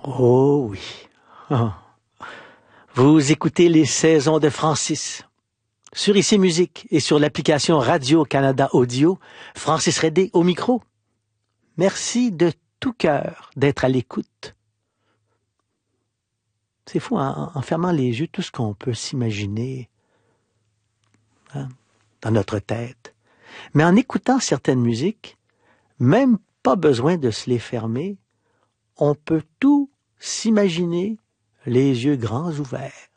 Oh oui. Ah. Vous écoutez les saisons de Francis. Sur ICI Musique et sur l'application Radio-Canada Audio, Francis Redé au micro. Merci de tout cœur d'être à l'écoute. C'est fou, hein? En fermant les yeux, tout ce qu'on peut s'imaginer, hein, dans notre tête. Mais en écoutant certaines musiques, même pas besoin de se les fermer, on peut tout s'imaginer les yeux grands ouverts.